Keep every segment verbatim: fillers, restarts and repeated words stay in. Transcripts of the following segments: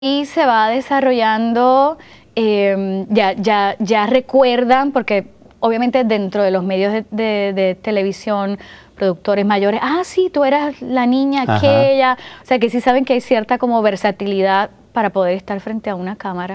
Y se va desarrollando, eh, ya, ya, ya recuerdan, porque obviamente dentro de los medios de, de, de televisión, productores mayores, ah, sí, tú eras la niña aquella, ajá, o sea que sí saben que hay cierta como versatilidad para poder estar frente a una cámara.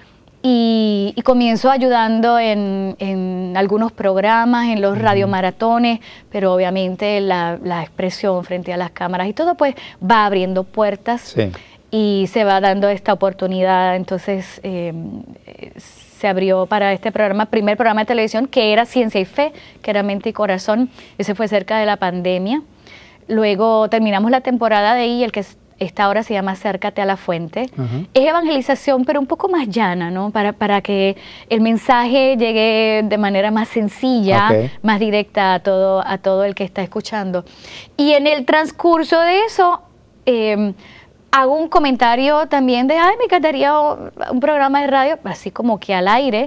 Y, y comienzo ayudando en, en algunos programas, en los uh-huh. radiomaratones, pero obviamente la, la expresión frente a las cámaras y todo pues va abriendo puertas. Sí. Y se va dando esta oportunidad, entonces eh, se abrió para este programa, primer programa de televisión que era Ciencia y Fe, que era Mente y Corazón, ese fue cerca de la pandemia. Luego terminamos la temporada de ahí, el que está ahora se llama Acércate a la Fuente. Uh-huh. Es evangelización, pero un poco más llana, ¿no? Para, para que el mensaje llegue de manera más sencilla, okay. más directa a todo, a todo el que está escuchando. Y en el transcurso de eso, eh, hago un comentario también de, ay, me encantaría un programa de radio, así como que al aire,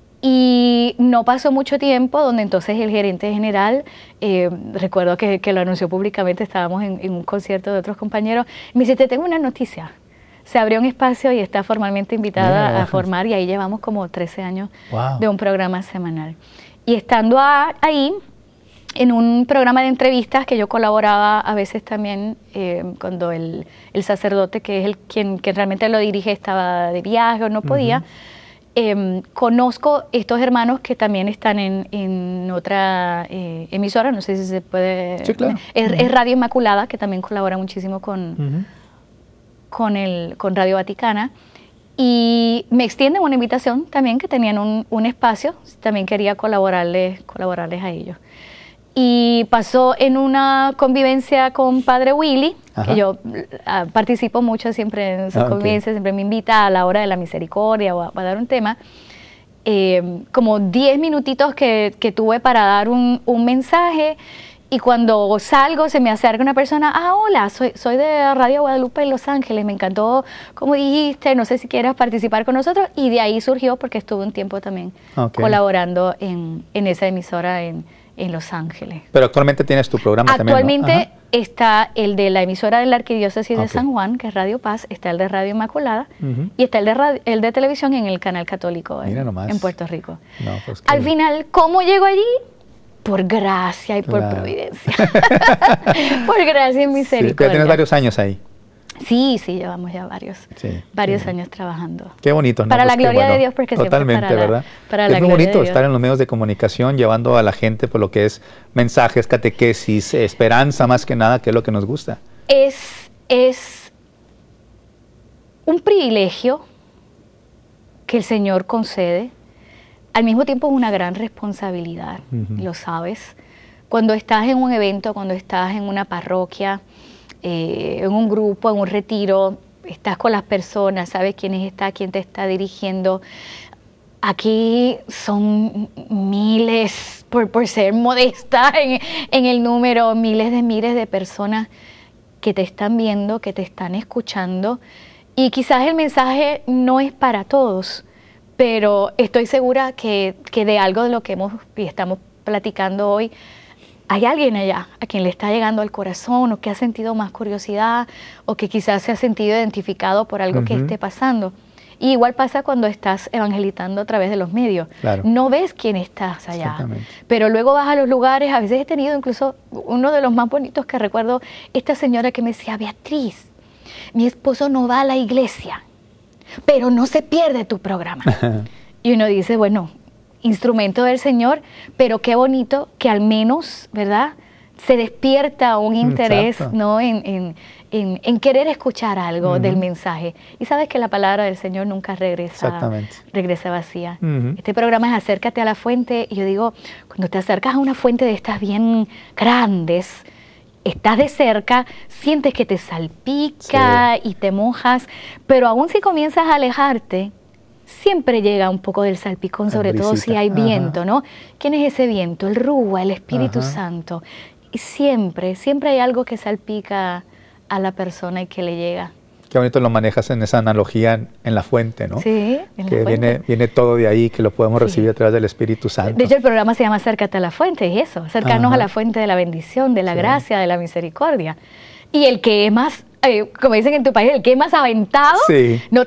y no pasó mucho tiempo, donde entonces el gerente general, eh, recuerdo que, que lo anunció públicamente, estábamos en, en un concierto de otros compañeros, me dice, te tengo una noticia, se abrió un espacio y está formalmente invitada yeah. a formar, y ahí llevamos como trece años wow. de un programa semanal. Y estando a, ahí, en un programa de entrevistas que yo colaboraba a veces también eh, cuando el, el sacerdote, que es el quien que realmente lo dirige, estaba de viaje o no podía, uh-huh. eh, conozco estos hermanos que también están en, en otra eh, emisora, no sé si se puede... Sí, claro. Es, uh-huh. es Radio Inmaculada, que también colabora muchísimo con, uh-huh. con, el, con Radio Vaticana. Y me extienden una invitación también, que tenían un, un espacio, también quería colaborarles, colaborarles a ellos. Y pasó en una convivencia con Padre Willy, ajá. que yo uh, participo mucho siempre en sus ah, convivencias, okay. siempre me invita a la hora de la misericordia o a, a dar un tema. Eh, como diez minutitos que, que tuve para dar un, un mensaje, y cuando salgo se me acerca una persona, ah, hola, soy, soy de Radio Guadalupe en Los Ángeles, me encantó como dijiste, no sé si quieras participar con nosotros, y de ahí surgió porque estuve un tiempo también okay. colaborando en, en esa emisora en en Los Ángeles. Pero actualmente tienes tu programa actualmente también, ¿no? Actualmente está el de la emisora de la Arquidiócesis okay. de San Juan, que es Radio Paz, está el de Radio Inmaculada, uh-huh. y está el de, radio, el de televisión en el canal católico en, en Puerto Rico. No, pues Al final, ¿cómo llego allí? Por gracia y por claro. providencia. Por gracia y misericordia. Sí, pero tienes varios años ahí. Sí, sí, llevamos ya varios, sí, varios sí. años trabajando. Qué bonito, ¿no? Para pues la gloria bueno, de Dios, porque totalmente, siempre para ¿verdad? La, para es la muy gloria bonito de estar en los medios de comunicación llevando a la gente por lo que es mensajes, catequesis, esperanza más que nada, que es lo que nos gusta. Es, es un privilegio que el Señor concede, al mismo tiempo es una gran responsabilidad, uh-huh. lo sabes. Cuando estás en un evento, cuando estás en una parroquia, eh, en un grupo, en un retiro, estás con las personas, sabes quién está, quién te está dirigiendo. Aquí son miles, por, por ser modesta en, en el número, miles de miles de personas que te están viendo, que te están escuchando, y quizás el mensaje no es para todos, pero estoy segura que, que de algo de lo que hemos y estamos platicando hoy, hay alguien allá a quien le está llegando al corazón, o que ha sentido más curiosidad, o que quizás se ha sentido identificado por algo uh-huh. que esté pasando. Y igual pasa cuando estás evangelizando a través de los medios. Claro. No ves quién estás allá, pero luego vas a los lugares. A veces he tenido incluso uno de los más bonitos que recuerdo, esta señora que me decía, Beatriz, mi esposo no va a la iglesia, pero no se pierde tu programa. Y uno dice, bueno, instrumento del Señor, pero qué bonito que al menos, ¿verdad?, se despierta un interés, ¿no?, en, en, en, en querer escuchar algo uh-huh. del mensaje. Y sabes que la palabra del Señor nunca regresa, regresa vacía. Uh-huh. Este programa es Acércate a la Fuente, y yo digo, cuando te acercas a una fuente de estas bien grandes, estás de cerca, sientes que te salpica sí. y te mojas, pero aún si comienzas a alejarte, siempre llega un poco del salpicón, sobre todo si hay viento, ¿no? ¿Quién es ese viento? El Rúa, el Espíritu Ajá. Santo. Y siempre, siempre hay algo que salpica a la persona y que le llega. Qué bonito lo manejas en esa analogía en, en la fuente, ¿no? Sí, en que la fuente. Viene, viene todo de ahí, que lo podemos sí. recibir a través del Espíritu Santo. De hecho, el programa se llama Acércate a la Fuente, y eso, acercarnos Ajá. a la fuente de la bendición, de la sí. gracia, de la misericordia. y el que es más, eh, como dicen en tu país, el que es más aventado, Sí. no